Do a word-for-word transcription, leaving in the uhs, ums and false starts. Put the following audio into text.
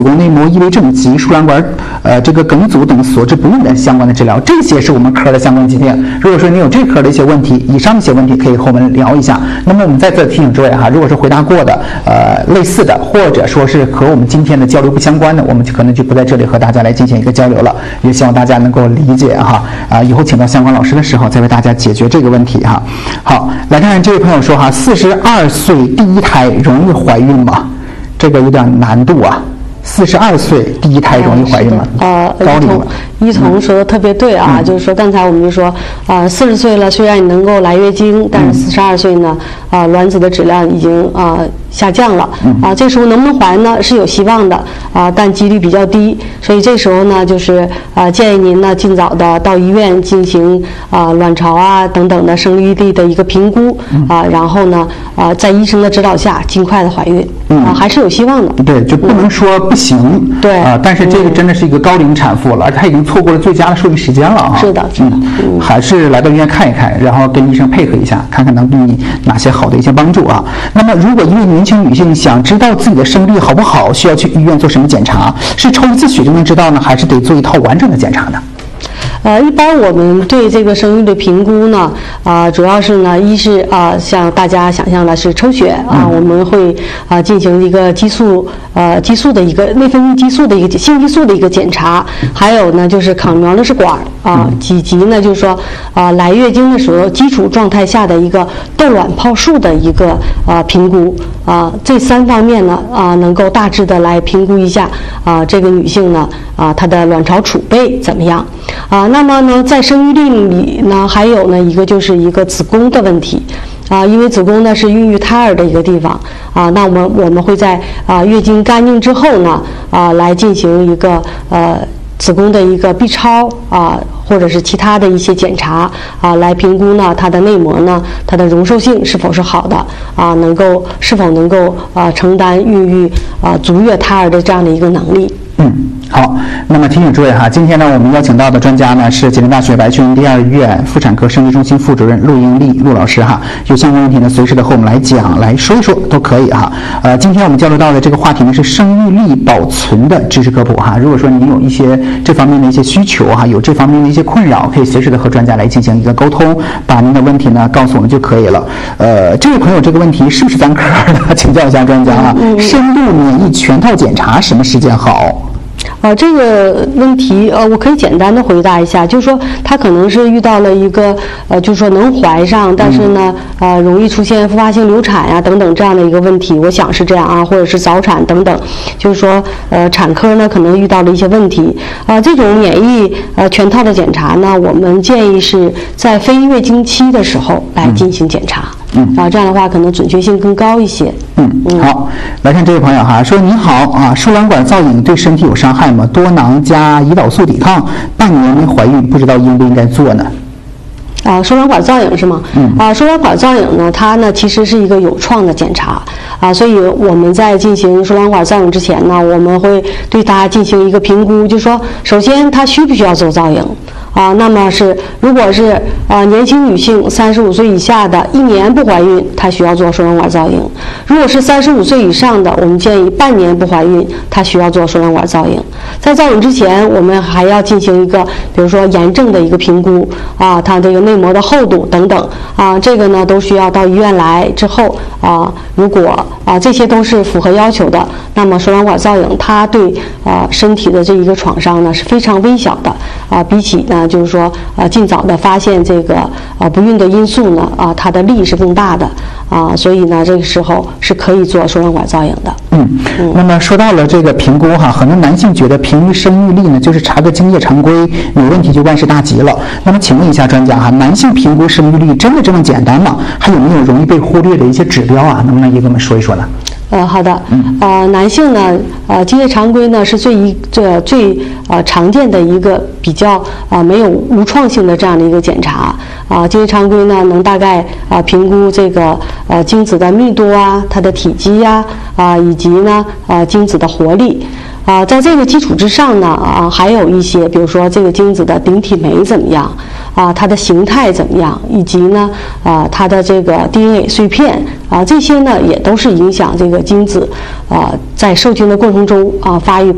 宫内膜异位症及输卵管呃这个梗阻等所致不孕的相关的治疗，这些是我们科的相关疾病。如果说你有这科的一些问题，以上一些问题可以和我们聊一下。那么我们再次提醒诸位哈，如果是回答过的呃类似的，或者说是和我们今天的交流不相关的，我们就可能就不在这里和大家来进行一个交流了。也希望大家能够理解哈啊，以后请到相关老师的时候再为大家解决这个问题哈。好，来看看这位朋友说哈，四十二岁第一胎容易怀孕吗？这个有点难度啊。四十二岁第一胎容易怀孕吗？ 呃， 高龄了。 一彤说的特别对啊，嗯、就是说刚才我们就说，啊、呃，四十岁了，虽然你能够来月经，但是四十二岁呢，啊、呃，卵子的质量已经啊、呃、下降了，啊、嗯呃，这时候能不能怀呢？是有希望的啊、呃，但几率比较低，所以这时候呢，就是啊、呃，建议您呢尽早的到医院进行啊、呃、卵巢啊等等的生育力的一个评估啊、呃，然后呢啊、呃，在医生的指导下尽快的怀孕，啊、呃，还是有希望的。 对，就不能说不行， 嗯、对啊、呃，但是这个真的是一个高龄产妇了，而且她已经错过了最佳的受孕时间了啊。 是的，是的， 嗯，还是来到医院看一看，然后跟医生配合一下，看看能给你哪些好的一些帮助啊。那么，如果一位年轻女性想知道自己的生育力好不好，需要去医院做什么检查？是抽一次血就能知道呢，还是得做一套完整的检查呢？ 呃，一般我们对这个生育的评估呢，啊、呃，主要是呢，一是啊、呃，像大家想象的是抽血啊、呃，我们会啊、呃、进行一个激素呃激素的一个内分泌激素的一个性激素的一个检查，还有呢就是抗苗的试管啊，以及呢就是说啊、呃、来月经的时候基础状态下的一个窦卵泡数的一个啊、呃、评估啊、呃，这三方面呢啊、呃、能够大致的来评估一下啊、呃、这个女性呢啊、呃、她的卵巢储备怎么样啊。那么呢，在生育力里呢，还有呢一个就是一个子宫的问题，啊，因为子宫呢是孕育胎儿的一个地方啊，那我们我们会在啊月经干净之后呢，啊来进行一个呃子宫的一个 B 超啊，或者是其他的一些检查啊，来评估呢它的内膜呢它的容受性是否是好的啊，能够是否能够啊承担孕育啊足月胎儿的这样的一个能力。 嗯，好，那么提醒诸位哈，今天呢我们邀请到的专家呢是吉林大学白云第二医院妇产科生殖中心副主任陆英丽陆老师哈，有相关问题呢随时的和我们来讲来说一说都可以哈。呃，今天我们交流到的这个话题呢是生育力保存的知识科普哈，如果说您有一些这方面的一些需求哈，有这方面的一些困扰，可以随时的和专家来进行一个沟通，把您的问题呢告诉我们就可以了。呃，这位朋友这个问题是不是咱科的？请教一下专家哈， 嗯嗯、 深度免疫全套检查什么时间好？ 呃，这个问题呃，我可以简单的回答一下，就是说他可能是遇到了一个呃，就是说能怀上，但是呢，呃，容易出现复发性流产呀、啊、等等这样的一个问题，我想是这样啊，或者是早产等等，就是说呃，产科呢可能遇到了一些问题啊、呃，这种免疫呃全套的检查呢，我们建议是在非月经期的时候来进行检查。嗯啊，这样的话可能准确性更高一些。 嗯，好，来看这位朋友哈，说您好啊，输卵管造影对身体有伤害吗？多囊加胰岛素抵抗，半年没怀孕，不知道应不应该做呢？ 啊，输卵管造影是吗？ 嗯。 啊，输卵管造影呢，它呢其实是一个有创的检查啊，所以我们在进行输卵管造影之前呢，我们会对它进行一个评估，就是说，首先它需不需要做造影？啊，那么是如果是啊年轻女性三十五岁以下的，一年不怀孕，她需要做输卵管造影；如果是三十五岁以上的，我们建议半年不怀孕，她需要做输卵管造影。在造影之前，我们还要进行一个，比如说炎症的一个评估啊，它这个内膜的厚度等等啊，这个呢都需要到医院来之后啊，如果啊这些都是符合要求的，那么输卵管造影它对啊身体的这一个创伤呢是非常微小的啊，比起呢。就是说，呃，尽早的发现这个呃不孕的因素呢，啊，它的力是更大的啊，所以呢，这个时候是可以做输卵管造影的。 嗯，嗯那么说到了这个评估哈，很多男性觉得平均生育力呢，就是查个精液常规，有问题就万事大吉了。那么请问一下专家哈，男性评估生育力真的这么简单吗？还有没有容易被忽略的一些指标啊？能不能也给我们说一说呢？ 呃，好的，呃，男性呢，呃，精液常规呢是最一这最呃常见的一个比较啊、呃、没有无创性的这样的一个检查啊、呃，精液常规呢能大概啊、呃、评估这个呃精子的密度啊，它的体积呀啊、呃、以及呢呃精子的活力。啊，在这个基础之上呢，啊，还有一些，比如说这个精子的顶体酶怎么样，啊，它的形态怎么样，以及呢，啊，它的这个 D N A 碎片，啊，这些呢也都是影响这个精子，啊，在受精的过程中啊发育